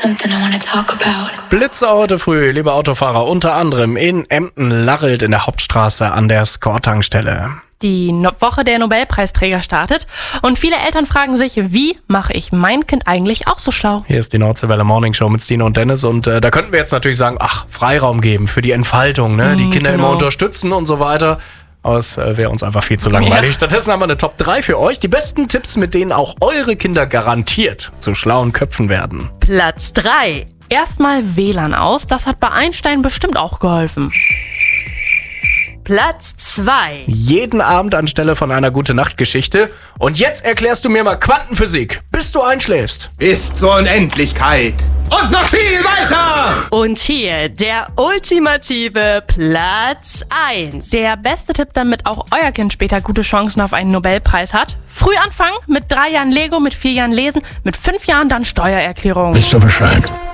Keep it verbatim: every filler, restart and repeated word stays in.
something I want to talk about. Blitzer heute früh, liebe Autofahrer, unter anderem in Emden-Larrelt in der Hauptstraße an der Skor-Tankstelle. Die no- Woche der Nobelpreisträger startet und viele Eltern fragen sich, wie mache ich mein Kind eigentlich auch so schlau? Hier ist die Nordseewelle Morning Show mit Stine und Dennis und äh, da könnten wir jetzt natürlich sagen, ach, Freiraum geben für die Entfaltung, ne? Die Mm, Kinder genau. immer unterstützen und so weiter. Aber es äh, wäre uns einfach viel zu langweilig. Ja. Stattdessen haben wir eine Top drei für euch. Die besten Tipps, mit denen auch eure Kinder garantiert zu schlauen Köpfen werden. Platz drei. Erstmal W L A N aus, das hat bei Einstein bestimmt auch geholfen. Platz zwei. Jeden Abend anstelle von einer Gute-Nacht-Geschichte. Und jetzt erklärst du mir mal Quantenphysik, bis du einschläfst. Bis zur Unendlichkeit und noch viel weiter! Und hier der ultimative Platz eins. Der beste Tipp, damit auch euer Kind später gute Chancen auf einen Nobelpreis hat: Früh anfangen, mit drei Jahren Lego, mit vier Jahren Lesen, mit fünf Jahren dann Steuererklärung. Wisst ihr Bescheid?